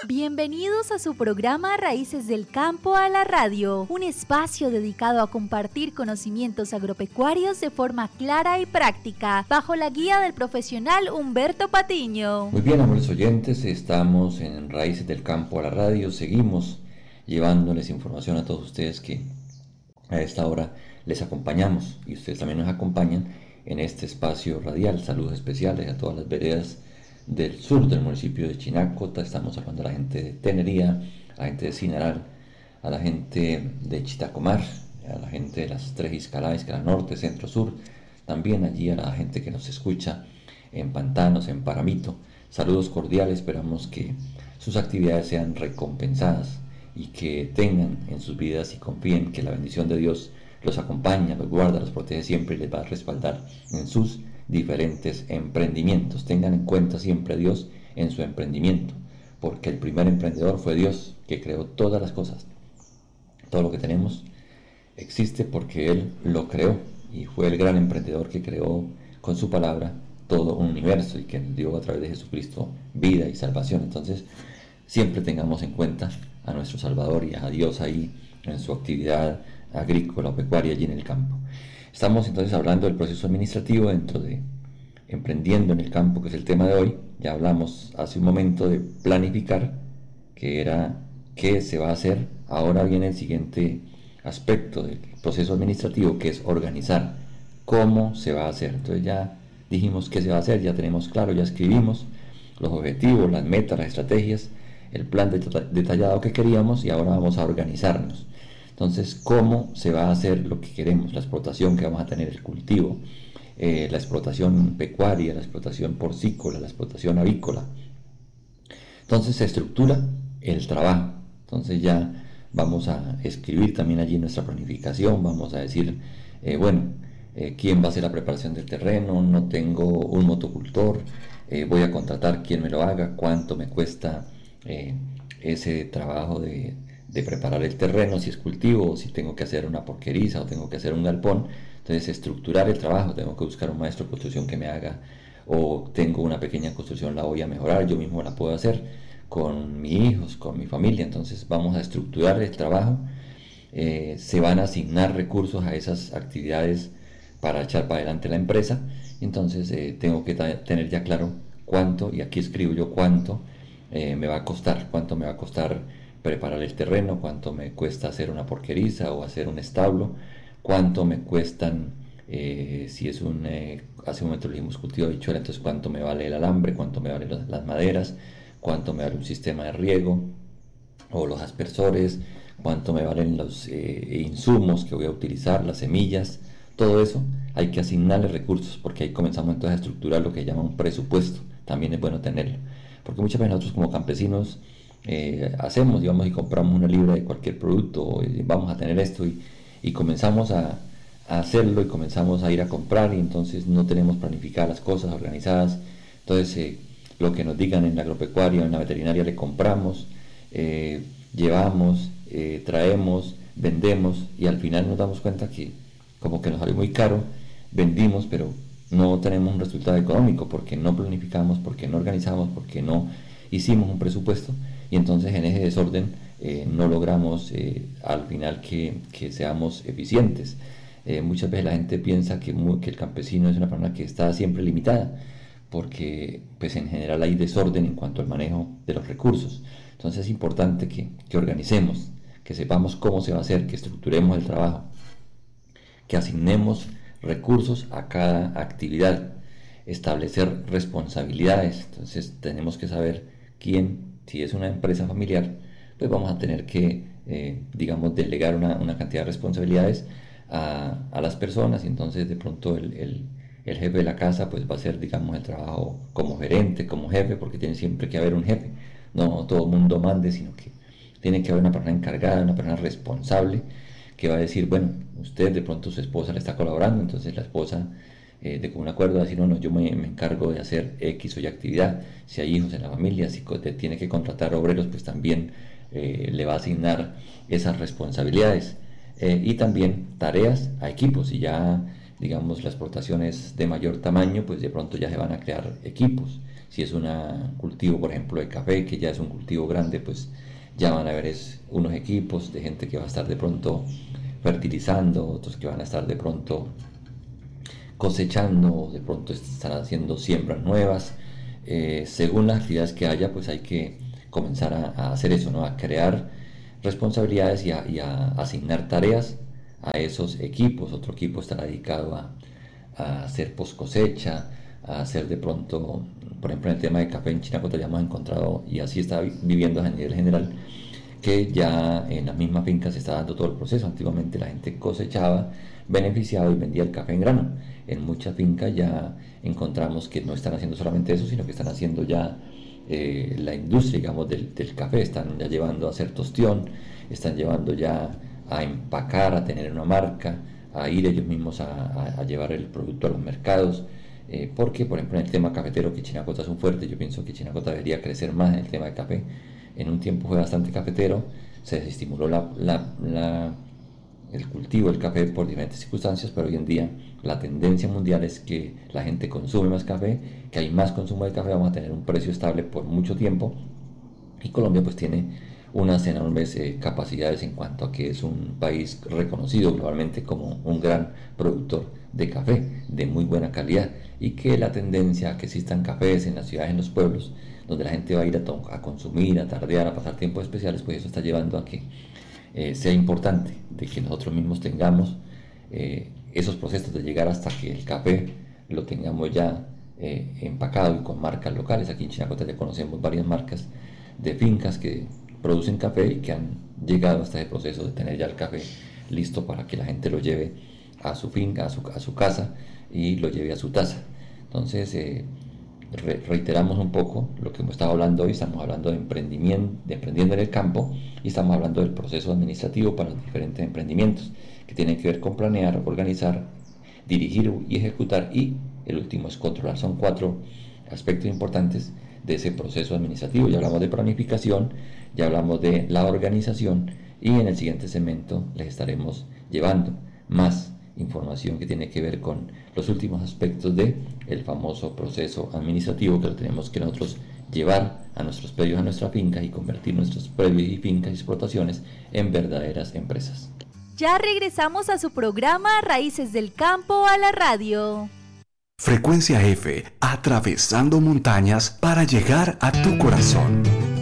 Bienvenidos a su programa Raíces del Campo a la Radio, un espacio dedicado a compartir conocimientos agropecuarios de forma clara y práctica, bajo la guía del profesional Humberto Patiño. Muy bien, amores oyentes, estamos en Raíces del Campo a la Radio, seguimos llevándoles información a todos ustedes que a esta hora les acompañamos y ustedes también nos acompañan en este espacio radial. Saludos especiales a todas las veredas del sur del municipio de Chinacota. Estamos hablando a la gente de Tenería, a la gente de Cinaral, a la gente de Chitacomar, a la gente de las tres Iscalá, Iscalá Norte, Centro Sur, también allí a la gente que nos escucha en Pantanos, en Paramito. Saludos cordiales, esperamos que sus actividades sean recompensadas y que tengan en sus vidas y confíen que la bendición de Dios los acompaña, los guarda, los protege siempre y les va a respaldar en sus diferentes emprendimientos. Tengan en cuenta siempre a Dios en su emprendimiento, porque el primer emprendedor fue Dios, que creó todas las cosas. Todo lo que tenemos existe porque Él lo creó y fue el gran emprendedor que creó con su palabra todo un universo y que nos dio a través de Jesucristo vida y salvación. Entonces siempre tengamos en cuenta a nuestro Salvador y a Dios ahí en su actividad agrícola o pecuaria allí en el campo. Estamos entonces hablando del proceso administrativo dentro de Emprendiendo en el Campo, que es el tema de hoy. Ya hablamos hace un momento de planificar, que era qué se va a hacer. Ahora viene el siguiente aspecto del proceso administrativo, que es organizar cómo se va a hacer. Entonces ya dijimos qué se va a hacer, ya tenemos claro, ya escribimos los objetivos, las metas, las estrategias, el plan detallado que queríamos y ahora vamos a organizarnos. Entonces, ¿cómo se va a hacer lo que queremos? La explotación que vamos a tener, el cultivo, la explotación pecuaria, la explotación porcícola, la explotación avícola. Entonces se estructura el trabajo. Entonces ya vamos a escribir también allí nuestra planificación, vamos a decir, quién va a hacer la preparación del terreno, no tengo un motocultor, voy a contratar quien me lo haga, cuánto me cuesta ese trabajo de preparar el terreno, si es cultivo, o si tengo que hacer una porqueriza o tengo que hacer un galpón. Entonces estructurar el trabajo, tengo que buscar un maestro de construcción que me haga, o tengo una pequeña construcción, la voy a mejorar, yo mismo la puedo hacer con mis hijos, con mi familia. Entonces vamos a estructurar el trabajo, se van a asignar recursos a esas actividades para echar para adelante la empresa. Entonces tengo que tener ya claro cuánto, y aquí escribo yo cuánto me va a costar, cuánto me va a costar preparar el terreno, cuánto me cuesta hacer una porqueriza o hacer un establo, cuánto me cuestan, si es hace un momento le dijimos cultivo de habichuela, entonces cuánto me vale el alambre, cuánto me vale las maderas, cuánto me vale un sistema de riego o los aspersores, cuánto me valen los insumos que voy a utilizar, las semillas. Todo eso hay que asignarle recursos, porque ahí comenzamos entonces a estructurar lo que llama un presupuesto. También es bueno tenerlo, porque muchas veces nosotros como campesinos hacemos, digamos, y compramos una libra de cualquier producto, vamos a tener esto y comenzamos a hacerlo y comenzamos a ir a comprar, y entonces no tenemos planificadas las cosas, organizadas. Entonces lo que nos digan en la agropecuaria o en la veterinaria le compramos, llevamos, traemos, vendemos, y al final nos damos cuenta que como que nos salió muy caro, vendimos, pero no tenemos un resultado económico porque no planificamos, porque no organizamos, porque no hicimos un presupuesto, y entonces en ese desorden no logramos al final que seamos eficientes. Muchas veces la gente piensa que el campesino es una persona que está siempre limitada, porque pues en general hay desorden en cuanto al manejo de los recursos. Entonces es importante que organicemos, que sepamos cómo se va a hacer, que estructuremos el trabajo, que asignemos recursos a cada actividad, establecer responsabilidades. Entonces tenemos que saber quién, si es una empresa familiar, pues vamos a tener que delegar una cantidad de responsabilidades a las personas, y entonces de pronto el jefe de la casa pues va a hacer, digamos, el trabajo como gerente, como jefe, porque tiene siempre que haber un jefe. No todo el mundo mande, sino que tiene que haber una persona encargada, una persona responsable, que va a decir, bueno, usted de pronto su esposa le está colaborando, entonces la esposa de común acuerdo va a decir, no, yo me encargo de hacer X o Y actividad. Si hay hijos en la familia, si tiene que contratar obreros, pues también le va a asignar esas responsabilidades, y también tareas a equipos. Si ya, digamos, la explotación es de mayor tamaño, pues de pronto ya se van a crear equipos. Si es un cultivo, por ejemplo, de café, que ya es un cultivo grande, pues ya van a haber unos equipos de gente que va a estar de pronto fertilizando, otros que van a estar de pronto cosechando, de pronto están haciendo siembras nuevas. Según las actividades que haya, pues hay que comenzar a hacer eso, ¿no? A crear responsabilidades y a asignar tareas a esos equipos. Otro equipo estará dedicado a hacer post cosecha, a hacer de pronto, por ejemplo, en el tema de café en Chinacota ya hemos encontrado, y así está viviendo a nivel general, que ya en la misma finca se está dando todo el proceso. Antiguamente la gente cosechaba, beneficiaba y vendía el café en grano. En muchas fincas ya encontramos que no están haciendo solamente eso, sino que están haciendo ya la industria, digamos, del café. Están ya llevando a hacer tostión, están llevando ya a empacar, a tener una marca, a ir ellos mismos a llevar el producto a los mercados. Porque, por ejemplo, en el tema cafetero, que Chinacota es un fuerte, yo pienso que Chinacota debería crecer más en el tema de café. En un tiempo fue bastante cafetero, se desestimuló el cultivo del café por diferentes circunstancias, pero hoy en día la tendencia mundial es que la gente consume más café, que hay más consumo de café, vamos a tener un precio estable por mucho tiempo, y Colombia pues tiene unas enormes capacidades en cuanto a que es un país reconocido globalmente como un gran productor de café de muy buena calidad, y que la tendencia a que existan cafés en las ciudades, en los pueblos, donde la gente va a ir a consumir, a tardear, a pasar tiempos especiales, pues eso está llevando a que sea importante de que nosotros mismos tengamos esos procesos de llegar hasta que el café lo tengamos ya empacado y con marcas locales. Aquí en Chinacota ya conocemos varias marcas de fincas que producen café y que han llegado hasta ese proceso de tener ya el café listo para que la gente lo lleve a su finca, a su casa, y lo lleve a su taza. Entonces reiteramos un poco lo que hemos estado hablando hoy. Estamos hablando de emprendimiento, de emprendiendo en el campo, y estamos hablando del proceso administrativo para los diferentes emprendimientos, que tienen que ver con planear, organizar, dirigir y ejecutar, y el último es controlar. Son 4 aspectos importantes de ese proceso administrativo. Ya hablamos de planificación, ya hablamos de la organización, y en el siguiente segmento les estaremos llevando más información que tiene que ver con los últimos aspectos de el famoso proceso administrativo, que lo tenemos que nosotros llevar a nuestros predios, a nuestra finca, y convertir nuestros predios y fincas y explotaciones en verdaderas empresas. Ya regresamos a su programa Raíces del Campo a la Radio. Frecuencia F, atravesando montañas para llegar a tu corazón.